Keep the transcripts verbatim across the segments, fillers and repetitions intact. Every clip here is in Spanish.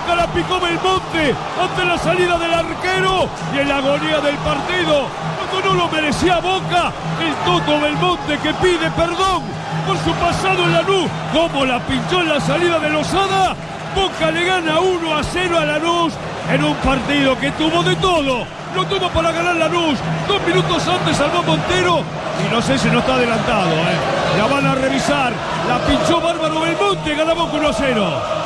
Boca la picó Belmonte ante la salida del arquero y en la agonía del partido, cuando no lo merecía Boca, el Toto Belmonte que pide perdón por su pasado en Lanús, como la pinchó en la salida de Lozada. Boca le gana uno a cero a Lanús en un partido que tuvo de todo. Lo tuvo para ganar Lanús. Dos minutos antes salvó Montero. Y no sé si no está adelantado. ¿eh? La van a revisar. La pinchó Bárbaro Belmonte. Gana Boca uno a cero.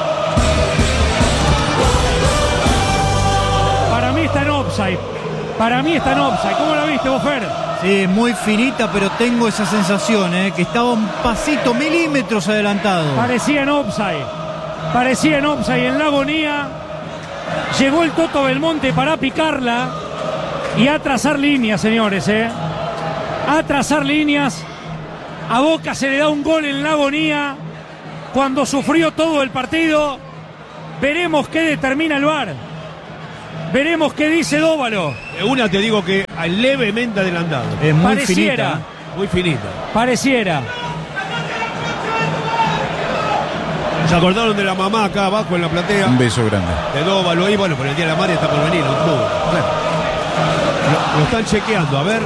Para mí está en offside. Para mí está en offside. ¿Cómo la viste, Bofer? Sí, muy finita, pero tengo esa sensación, ¿eh? que estaba un pasito, milímetros adelantado. Parecía en offside. Parecía en offside. En la agonía llegó el Toto Belmonte para picarla y a trazar líneas, señores, ¿eh? A trazar líneas. A Boca se le da un gol en la agonía cuando sufrió todo el partido. Veremos qué determina el V A R. Veremos qué dice Dóvalo. De una te digo que levemente adelantado. Es muy Pareciera. finita. Muy finita. Pareciera. Se acordaron de la mamá acá abajo en la platea. Un beso grande. De Dóvalo ahí, bueno, pero el día de la madre está por venir. No, claro. lo, lo están chequeando, a ver.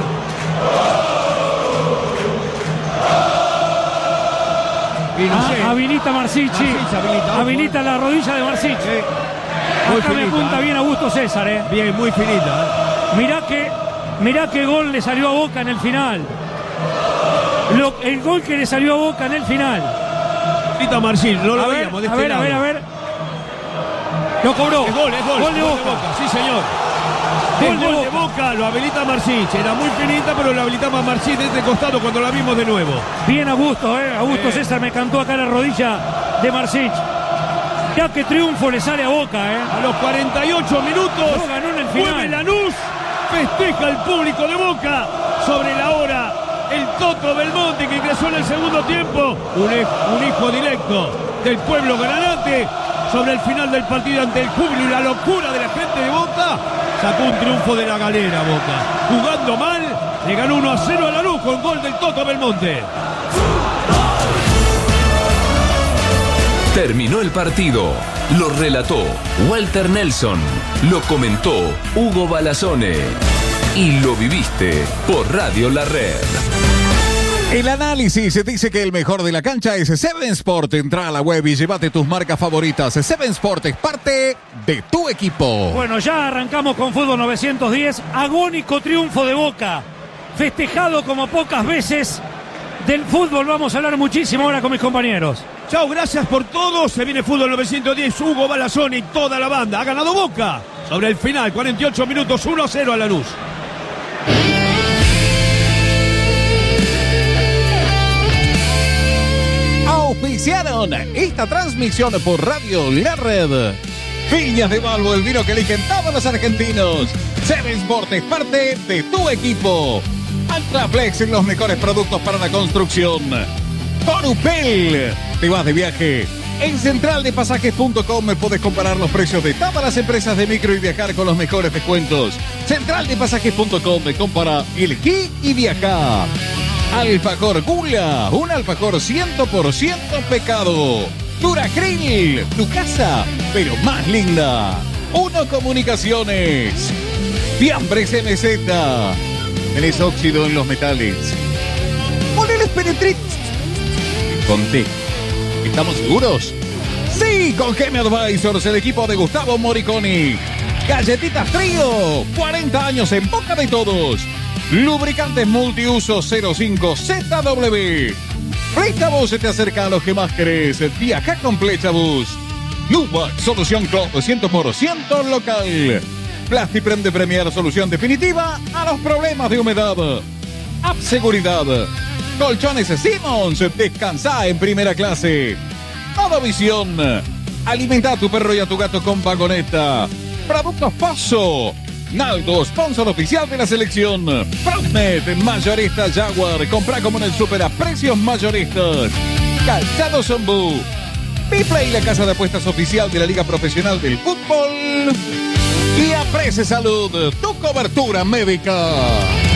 Y no sé. Ah, habilita Marsichi. Marsichi habilita, habilita la rodilla de Marsichi. Sí. Muy Acá me finita, apunta ¿eh? bien Augusto César, ¿eh? Bien, muy finita. ¿eh? Mirá que, mirá qué gol le salió a Boca en el final. Lo, el gol que le salió a Boca en el final. Tita Marcil, no lo A ver, veíamos de a este ver, a lado. ver, a ver. Lo cobró. Es gol, es gol. Gol de Boca. Sí, señor. Gol Es de gol de Boca. Boca, lo habilita Marcich. Era muy finita, pero lo habilitaba Marcich de este costado cuando la vimos de nuevo. Bien Augusto, ¿eh? Augusto Eh. César me cantó acá la rodilla de Marsichi. Ya que triunfo le sale a Boca, ¿eh? A los cuarenta y ocho minutos, No ganó en el final. mueve Lanús, festeja el público de Boca sobre la hora. El Toto Belmonte que ingresó en el segundo tiempo, un, un hijo directo del pueblo granate, sobre el final del partido ante el júbilo y la locura de la gente de Boca, sacó un triunfo de la galera Boca. Jugando mal, le ganó uno a cero a Lanús con gol del Toto Belmonte. Terminó el partido. Lo relató Walter Nelson. Lo comentó Hugo Balazone. Y lo viviste por Radio La Red. El análisis se dice que el mejor de la cancha es Seven Sport. Entra a la web y llévate tus marcas favoritas. Seven Sport es parte de tu equipo. Bueno, ya arrancamos con Fútbol novecientos diez. Agónico triunfo de Boca. Festejado como pocas veces. Del fútbol vamos a hablar muchísimo ahora con mis compañeros. Chao, gracias por todo. Se viene Fútbol novecientos diez, Hugo Balazón y toda la banda. Ha ganado Boca sobre el final, cuarenta y ocho minutos, uno a cero a Lanús. Auspiciaron esta transmisión por Radio La Red. Viñas de Balbo, el vino que eligen todos los argentinos. Seven Sport es parte de tu equipo. Altraflex en los mejores productos para la construcción. Corupel, te vas de viaje. En central de pasajes punto com puedes comparar los precios de todas las empresas de micro y viajar con los mejores descuentos. central de pasajes punto com, compara, elegí y viaja. Alfajor Gula, un alfajor cien por ciento pecado. Duracril, tu casa, pero más linda. Uno Comunicaciones. Fiambres M Z. Tenés óxido en los metales. Poneles Penetrit. Con T. ¿Estamos seguros? Sí, con G M Advisors, el equipo de Gustavo Moriconi. Galletitas Trío, cuarenta años en boca de todos. Lubricantes multiuso cero cinco Z W. Flechabus se te acerca a los que más querés. Viaja con Flechabus. Lubac, solución Club cien por ciento local. Plastiprem Premier, solución definitiva a los problemas de humedad. App Seguridad. Colchones Simmons, descansa en primera clase. Odovisión, alimenta a tu perro y a tu gato con vagoneta. Productos Pozo. Naldo, sponsor oficial de la selección. Proudnet, mayorista Jaguar. Compra como en el super a precios mayoristas. Calzado Zombú. Biplay, la casa de apuestas oficial de la Liga Profesional del Fútbol. Y Aprece Salud, tu cobertura médica.